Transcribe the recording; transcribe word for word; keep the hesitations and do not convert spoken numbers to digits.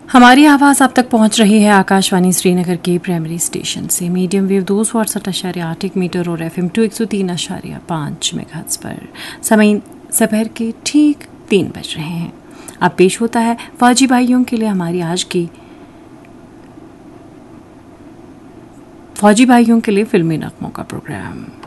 हमारी आवाज़ आप तक पहुंच रही है आकाशवाणी श्रीनगर के प्राइमरी स्टेशन से मीडियम वेव दो सौ अड़सठ अशारिया आठ एक मीटर और एफ एम टू एक सौ तीन अशारिया पाँच मेगाहर्ट्ज़ पर समय दोपहर के ठीक तीन बज रहे हैं। अब पेश होता है फौजी भाइयों के लिए हमारी आज की फौजी भाइयों के लिए फिल्मी नगमों का प्रोग्राम।